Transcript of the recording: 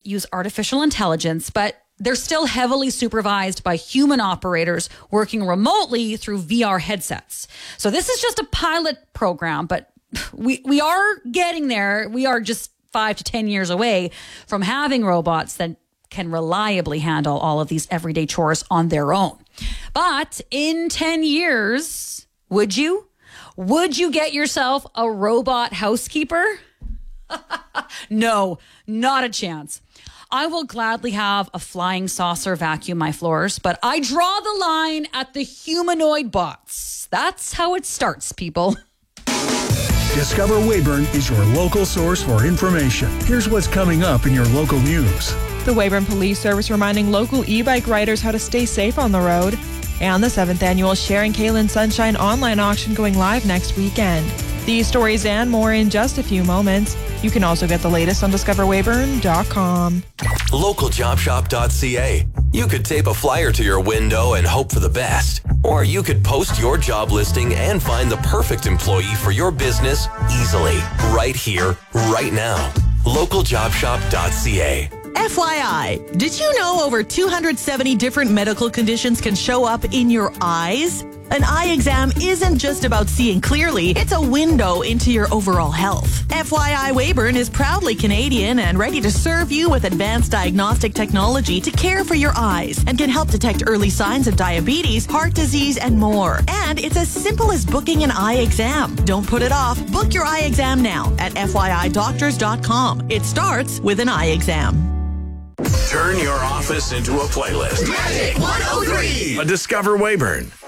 use artificial intelligence, but they're still heavily supervised by human operators working remotely through VR headsets. So this is just a pilot program, but we are getting there. We are just 5 to 10 years away from having robots that can reliably handle all of these everyday chores on their own. But in 10 years, would you get yourself a robot housekeeper? No, not a chance. I will gladly have a flying saucer vacuum my floors, but I draw the line at the humanoid bots. That's how it starts, people. Discover Weyburn is your local source for information. Here's what's coming up in your local news. The Weyburn Police Service reminding local e-bike riders how to stay safe on the road. And the 7th annual Sharon Kaelin Sunshine online auction going live next weekend. These stories and more in just a few moments. You can also get the latest on discoverweyburn.com. Localjobshop.ca. You could tape a flyer to your window and hope for the best. Or you could post your job listing and find the perfect employee for your business easily. Right here, right now. Localjobshop.ca. FYI, did you know over 270 different medical conditions can show up in your eyes? An eye exam isn't just about seeing clearly, it's a window into your overall health. FYI Weyburn is proudly Canadian and ready to serve you with advanced diagnostic technology to care for your eyes and can help detect early signs of diabetes, heart disease, and more. And it's as simple as booking an eye exam. Don't put it off. Book your eye exam now at FYIDoctors.com. It starts with an eye exam. Turn your office into a playlist. Magic 103. A Discover Weyburn.